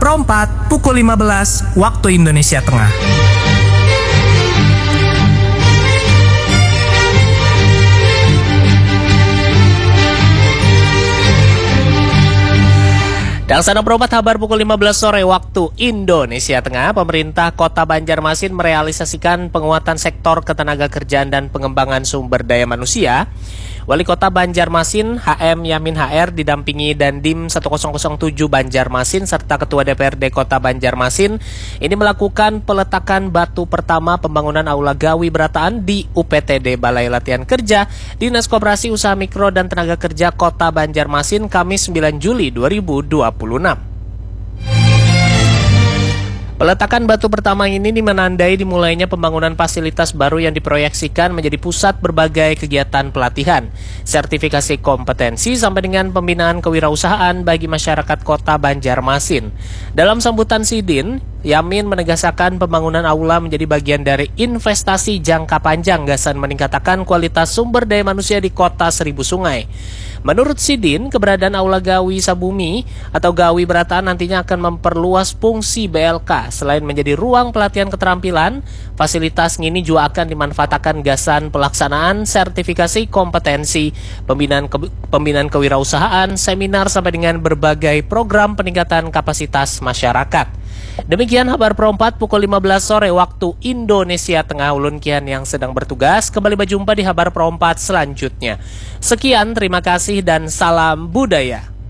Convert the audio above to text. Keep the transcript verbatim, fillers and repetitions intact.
Pro empat pukul lima belas waktu Indonesia Tengah. Dangsana Pro empat kabar pukul lima belas sore waktu Indonesia Tengah. Pemerintah Kota Banjarmasin merealisasikan penguatan sektor ketenagakerjaan dan pengembangan sumber daya manusia. Wali Kota Banjarmasin H M Yamin H R didampingi Dandim seribu tujuh Banjarmasin serta Ketua D P R D Kota Banjarmasin ini melakukan peletakan batu pertama pembangunan Aula Gawi Berataan di U P T D Balai Latihan Kerja Dinas Koperasi Usaha Mikro dan Tenaga Kerja Kota Banjarmasin Kamis sembilan Juli dua ribu dua puluh enam. Peletakan batu pertama ini menandai dimulainya pembangunan fasilitas baru yang diproyeksikan menjadi pusat berbagai kegiatan pelatihan, sertifikasi kompetensi sampai dengan pembinaan kewirausahaan bagi masyarakat Kota Banjarmasin. Dalam sambutan Sidin, Yamin menegaskan pembangunan aula menjadi bagian dari investasi jangka panjang gasan meningkatkan kualitas sumber daya manusia di Kota Seribu Sungai. Menurut Sidin, keberadaan Aula Gawi Sabumi atau Gawi Berataan nantinya akan memperluas fungsi B L K. Selain menjadi ruang pelatihan keterampilan, fasilitas ini juga akan dimanfaatkan gasan pelaksanaan sertifikasi kompetensi, pembinaan ke, pembinaan kewirausahaan, seminar sampai dengan berbagai program peningkatan kapasitas masyarakat. Demikian kabar Pro empat pukul lima belas sore waktu Indonesia Tengah. Ulun Kian yang sedang bertugas kembali berjumpa di kabar Pro empat selanjutnya. Sekian, terima kasih dan salam budaya.